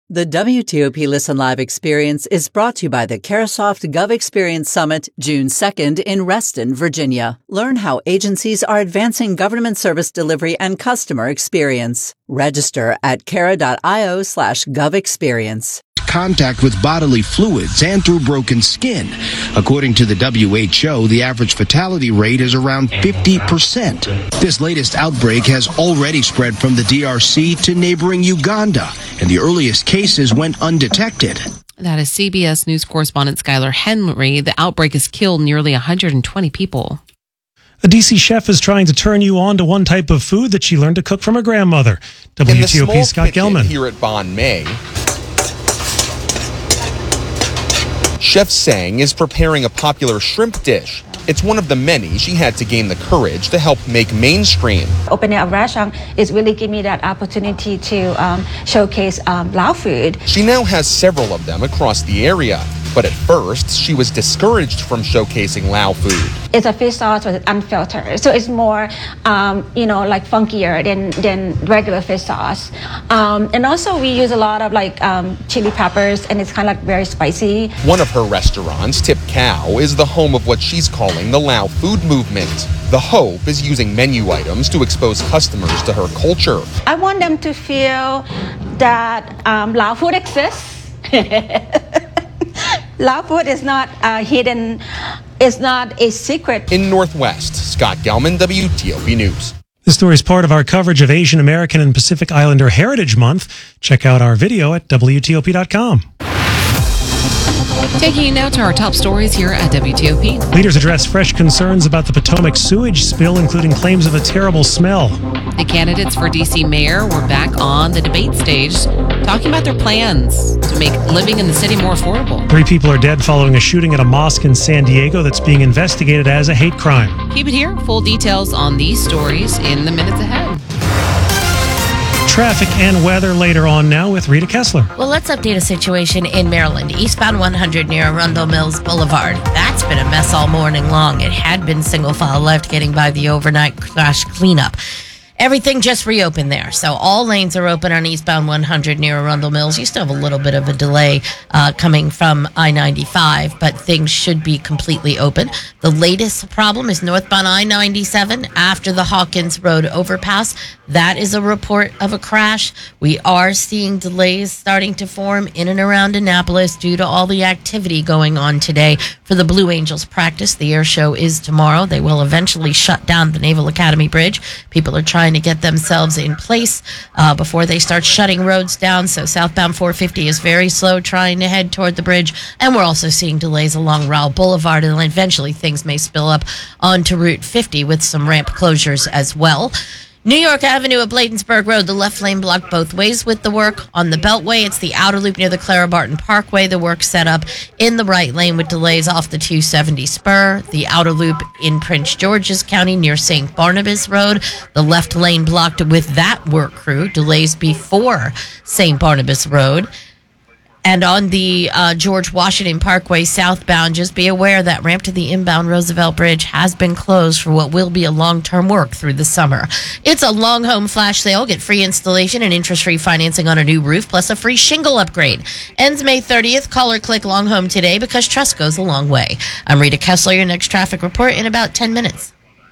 The WTOP Listen Live experience is brought to you by the Carasoft Gov Experience Summit, June 2nd in Reston, Virginia. Learn how agencies are advancing government service delivery and customer experience. Register at cara.io/govexperience. Contact with bodily fluids and through broken skin. According to the WHO, the average fatality rate is around 50%. This latest outbreak has already spread from the DRC to neighboring Uganda, and the earliest cases went undetected. That is CBS News correspondent Skylar Henry. The outbreak has killed nearly 120 people. A D.C. chef is trying to turn you on to one type of food that she learned to cook from her grandmother. WTOP's Scott Gelman. Here at Bon May, Chef Sang is preparing a popular shrimp dish. It's one of the many she had to gain the courage to help make mainstream. Opening a restaurant is really give me that opportunity to showcase Lao food. She now has several of them across the area. But at first, she was discouraged from showcasing Lao food. It's a fish sauce with unfiltered, so it's more, like funkier than regular fish sauce. And also, we use a lot of chili peppers, and it's kind of very spicy. One of her restaurants, Tip Cow, is the home of what she's calling the Lao food movement. The hope is using menu items to expose customers to her culture. I want them to feel that Lao food exists. Lao food is not hidden, it's not a secret. In Northwest, Scott Gelman, WTOP News. This story is part of our coverage of Asian American and Pacific Islander Heritage Month. Check out our video at WTOP.com. Taking you now to our top stories here at WTOP. Leaders address fresh concerns about the Potomac sewage spill, including claims of a terrible smell. The candidates for D.C. mayor were back on the debate stage talking about their plans to make living in the city more affordable. 3 people are dead following a shooting at a mosque in San Diego that's being investigated as a hate crime. Keep it here. Full details on these stories in the minutes ahead. Traffic and weather later on now with Rita Kessler. Well, let's update a situation in Maryland. Eastbound 100 near Arundel Mills Boulevard. That's been a mess all morning long. It had been single file left getting by the overnight crash cleanup. Everything just reopened there. So all lanes are open on eastbound 100 near Arundel Mills. You still have a little bit of a delay coming from I-95, but things should be completely open. The latest problem is northbound I-97 after the Hawkins Road overpass. That is a report of a crash. We are seeing delays starting to form in and around Annapolis due to all the activity going on today for the Blue Angels practice. The air show is tomorrow. They will eventually shut down the Naval Academy Bridge. People are trying to get themselves in place before they start shutting roads down. So southbound 450 is very slow trying to head toward the bridge. And we're also seeing delays along Rowell Boulevard. And eventually things may spill up onto Route 50 with some ramp closures as well. New York Avenue at Bladensburg Road, the left lane blocked both ways with the work. On the Beltway, it's the outer loop near the Clara Barton Parkway. The work set up in the right lane with delays off the 270 spur. The outer loop in Prince George's County near St. Barnabas Road. The left lane blocked with that work crew. Delays before St. Barnabas Road. And on the George Washington Parkway southbound, just be aware that ramp to the inbound Roosevelt Bridge has been closed for what will be a long-term work through the summer. It's a long home flash sale. Get free installation and interest-free financing on a new roof, plus a free shingle upgrade. Ends May 30th. Call or click Long Home today because trust goes a long way. I'm Rita Kessler, your next traffic report in about 10 minutes.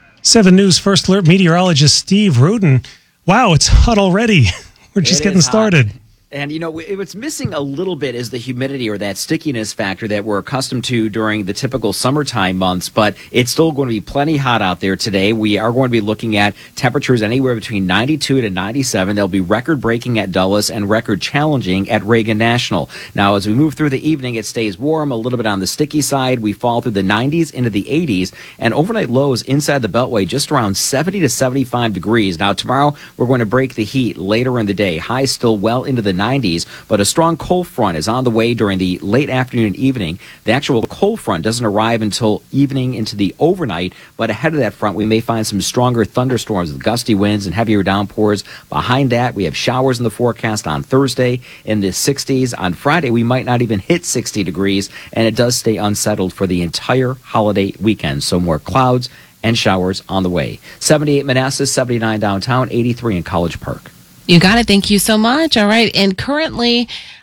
7 News First Alert meteorologist Steve Rudin. Wow, it's hot already. We're just getting started. And, what's missing a little bit is the humidity or that stickiness factor that we're accustomed to during the typical summertime months, but it's still going to be plenty hot out there today. We are going to be looking at temperatures anywhere between 92 to 97. They'll be record-breaking at Dulles and record-challenging at Reagan National. Now, as we move through the evening, it stays warm, a little bit on the sticky side. We fall through the 90s into the 80s, and overnight lows inside the Beltway just around 70 to 75 degrees. Now, tomorrow, we're going to break the heat later in the day. Highs still well into the 90s, but a strong cold front is on the way during the late afternoon and evening. The actual cold front doesn't arrive until evening into the overnight, but ahead of that front, we may find some stronger thunderstorms with gusty winds and heavier downpours. Behind that, we have showers in the forecast on Thursday in the 60s. On Friday, we might not even hit 60 degrees, and it does stay unsettled for the entire holiday weekend. So more clouds and showers on the way. 78 Manassas, 79 downtown, 83 in College Park. You got it. Thank you so much. All right. And currently,